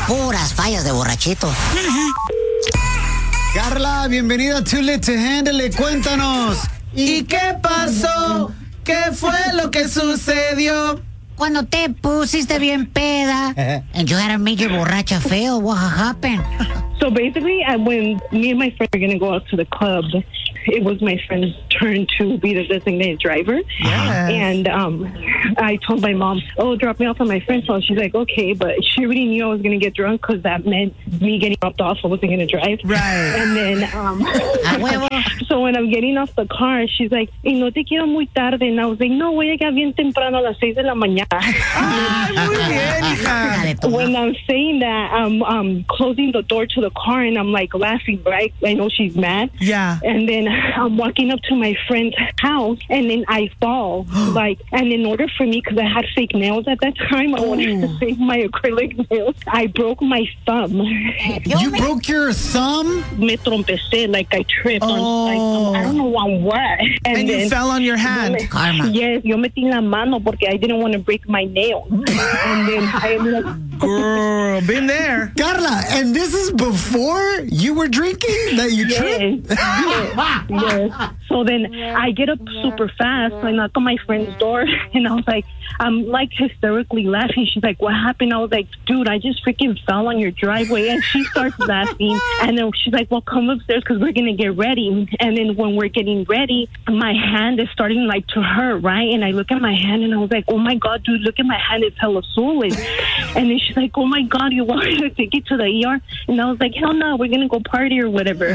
Puras fallas de borrachito. Carla, bienvenida a Too Lit to Handle. Cuéntanos. ¿Y qué pasó? ¿Qué fue lo que sucedió? Cuando te pusiste bien peda and you had to make your borracha feel, what happened? So basically, when me and my friend were going to go out to the club, it was my friend's turn to be the designated driver. Yes. And I told my mom, oh, drop me off at my friend's house. She's like, okay, but she already knew I was going to get drunk because that meant me getting dropped off. I wasn't going to drive. Right. And then, so when I'm getting off the car, she's like, y no te quiero muy tarde. And I was like, no, voy a llegar bien temprano a las 6 de la mañana. Ay, muy bien, hija. When I'm saying that, I'm closing the door to the car and I'm like laughing, right? I know she's mad. Yeah. And then I'm walking up to my friend's house and then I fall. And in order for me, because I had fake nails at that time, I wanted to save my acrylic nails. I broke my thumb. You broke your thumb? Me trompecé, like I tripped on, I don't know on what. And you fell on your hand. Karma. Yes, yo metí la mano porque I didn't want to break my nail. And then I ended up... Girl, been there. Carla, and this is before you were drinking that you tripped? Yes. So then I get up super fast. I knock on my friend's door and I was like, I'm like hysterically laughing. She's like, what happened? I was like, dude, I just freaking fell on your driveway. And she starts laughing. And then she's like, well, come upstairs because we're going to get ready. And then when we're getting ready, my hand is starting like to hurt, right? And I look at my hand and I was like, oh my God, dude, look at my hand. It's hella swollen. And then she's like, oh my God, you want me to take it to the ER? And I was like, hell no, we're going to go party or whatever.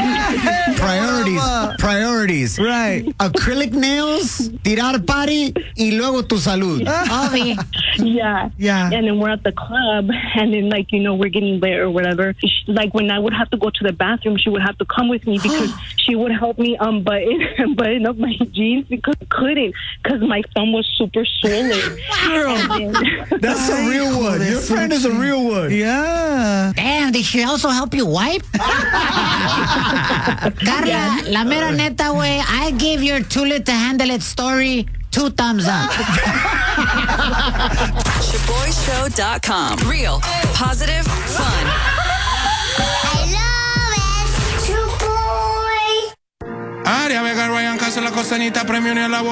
Priorities. Right. Acrylic nails, tirar party, y luego tu salud. Yeah. And then we're at the club, and then, like, you know, we're getting there or whatever. Like, when I would have to go to the bathroom, she would have to come with me because she would help me button up my jeans because I couldn't because my thumb was super swollen. That's a real one. Your friend is a real one. Yeah. Damn, did she also help you wipe? Carla, la mera neta, güey, I give your Too Lit to Handle It story 2 thumbs up. ShaboyShow.com. Real, positive, fun. I love it. Shaboy. Área Vega, Ryan Castro, la costanita, premio en la